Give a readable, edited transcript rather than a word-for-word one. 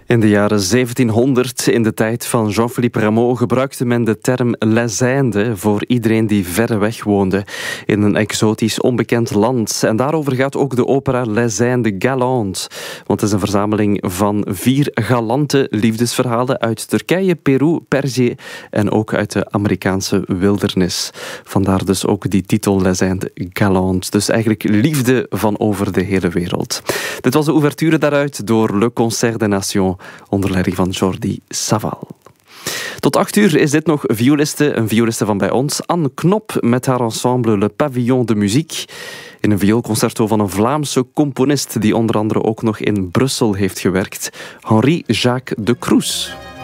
In de jaren 1700, in de tijd van Jean-Philippe Rameau, gebruikte men de term lezijnde voor iedereen die verre weg woonde in een exotisch onbekend land. En daarover gaat ook de opera Les Indes Galantes. Want het is een verzameling van 4 galante liefdesverhalen uit Turkije, Peru, Perzië en ook uit de Amerikaanse wildernis. Vandaar dus ook die titel Les Indes Galantes. Dus eigenlijk liefde van over de hele wereld. Dit was de ouverture daaruit door Le Concert des Nations onder leiding van Jordi Savall. Tot 8 uur is dit nog een violiste van bij ons. Anne Knop met haar ensemble Le Pavillon de Musique. In een vioolconcerto van een Vlaamse componist die onder andere ook nog in Brussel heeft gewerkt. Henri Jacques de Cruz.